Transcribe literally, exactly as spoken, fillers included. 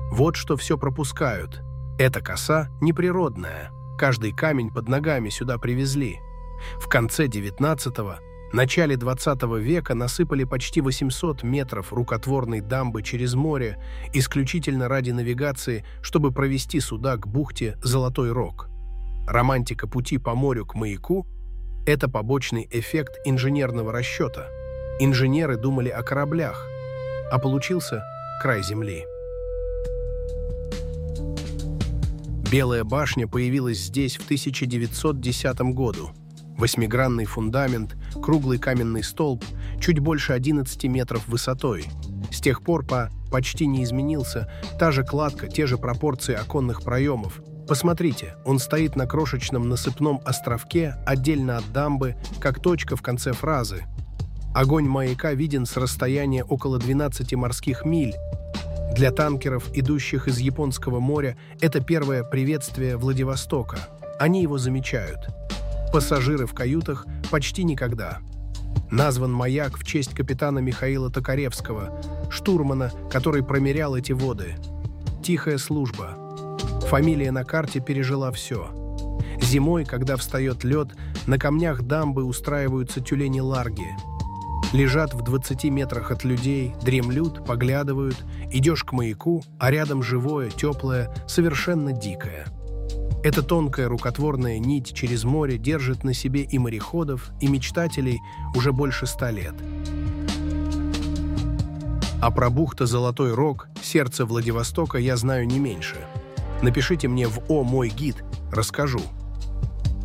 Вот что все пропускают. Эта коса неприродная. Каждый камень под ногами сюда привезли. В конце девятнадцатого, начале двадцатого века насыпали почти восемьсот метров рукотворной дамбы через море исключительно ради навигации, чтобы провести суда к бухте Золотой Рог. Романтика пути по морю к маяку – это побочный эффект инженерного расчета. Инженеры думали о кораблях, а получился край земли. Белая башня появилась здесь в тысяча девятьсот десятом году. Восьмигранный фундамент, круглый каменный столб, чуть больше одиннадцати метров высотой. С тех пор по почти не изменился, та же кладка, те же пропорции оконных проемов. Посмотрите, он стоит на крошечном насыпном островке, отдельно от дамбы, как точка в конце фразы. Огонь маяка виден с расстояния около двенадцати морских миль. Для танкеров, идущих из Японского моря, это первое приветствие Владивостока. Они его замечают. Пассажиры в каютах почти никогда. Назван маяк в честь капитана Михаила Токаревского, штурмана, который промерял эти воды. Тихая служба. Фамилия на карте пережила все. Зимой, когда встает лед, на камнях дамбы устраиваются тюлени-ларги. Лежат в двадцати метрах от людей, дремлют, поглядывают. Идешь к маяку, а рядом живое, теплое, совершенно дикое. Эта тонкая рукотворная нить через море держит на себе и мореходов, и мечтателей уже больше ста лет. А про бухта Золотой Рог, сердце Владивостока, я знаю не меньше. Напишите мне в «О, мой гид», расскажу.